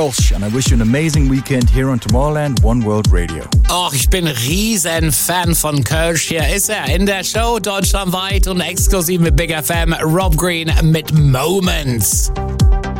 And I wish you an amazing weekend here on Tomorrowland One World Radio. Och, ich bin riesen Fan von Kölsch. Hier ist er in der Show deutschlandweit und exklusiv mit Big FM. Rob Green mit Moments.